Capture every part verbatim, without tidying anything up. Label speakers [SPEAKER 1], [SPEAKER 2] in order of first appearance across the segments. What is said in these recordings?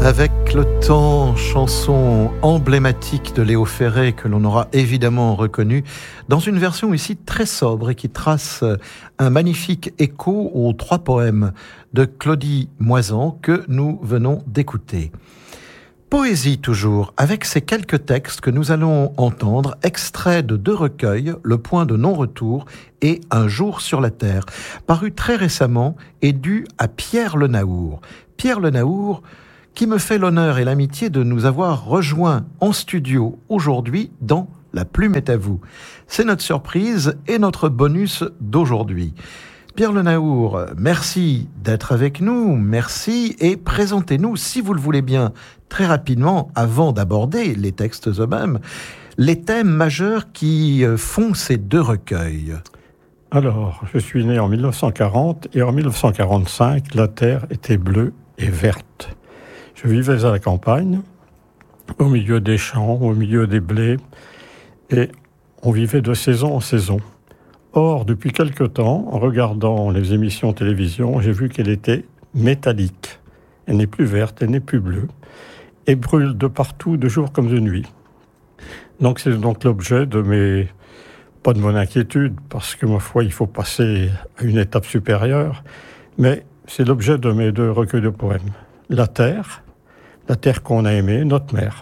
[SPEAKER 1] Avec le temps, chanson emblématique de Léo Ferré que l'on aura évidemment reconnue dans une version ici très sobre et qui trace un magnifique écho aux trois poèmes de Claudie Moisan que nous venons d'écouter. Poésie toujours, avec ces quelques textes que nous allons entendre, extraits de deux recueils, Le point de non-retour et Un jour sur la terre, parus très récemment et dus à Pierre Le Naour. Pierre Le Naour, qui me fait l'honneur et l'amitié de nous avoir rejoints en studio aujourd'hui dans La Plume est à vous. C'est notre surprise et notre bonus d'aujourd'hui. Pierre Le Naour, merci d'être avec nous, merci, et présentez-nous, si vous le voulez bien, très rapidement, avant d'aborder les textes eux-mêmes, les thèmes majeurs qui font ces deux recueils.
[SPEAKER 2] Alors, je suis né en dix-neuf cent quarante, et en dix-neuf cent quarante-cinq, la terre était bleue et verte. Je vivais à la campagne, au milieu des champs, au milieu des blés, et on vivait de saison en saison. Or, depuis quelque temps, en regardant les émissions télévision, j'ai vu qu'elle était métallique. Elle n'est plus verte, elle n'est plus bleue, et brûle de partout, de jour comme de nuit. Donc c'est donc l'objet de mes... pas de mon inquiétude, parce que ma foi, il faut passer à une étape supérieure, mais c'est l'objet de mes deux recueils de poèmes. La terre, la terre qu'on a aimée, notre mère.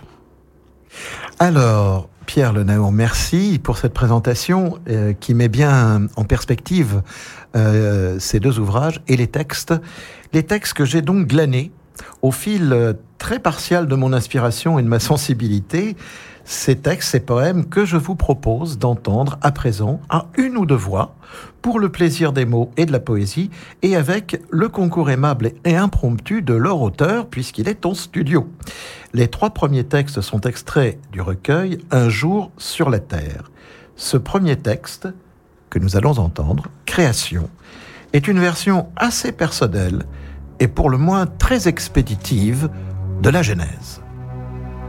[SPEAKER 1] Alors, Pierre Le Naour, merci pour cette présentation euh, qui met bien en perspective euh, ces deux ouvrages et les textes. Les textes que j'ai donc glanés au fil euh, très partial de mon inspiration et de ma sensibilité, ces textes, ces poèmes que je vous propose d'entendre à présent à une ou deux voix, pour le plaisir des mots et de la poésie, et avec le concours aimable et impromptu de leur auteur, puisqu'il est en studio. Les trois premiers textes sont extraits du recueil « Un jour sur la terre ». Ce premier texte, que nous allons entendre, « Création », est une version assez personnelle et pour le moins très expéditive de la Genèse.